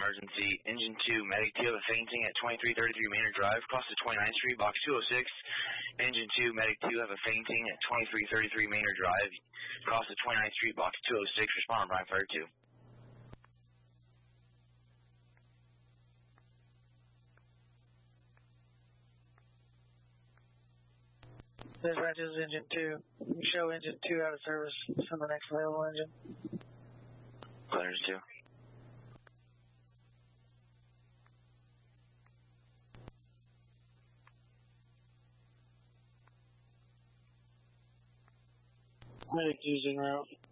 emergency. Engine 2, Medic 2 have a fainting at 2333 Maynard Drive, cross to 29th Street, box 206. Engine 2, Medic 2 have a fainting at 2333 Maynard Drive, cross to 29th Street, box 206. Respond, Brian Fire 2. Dispatch is engine 2. You show engine 2 out of service. Send the next available engine. Clearance 2. Medic 2's en route.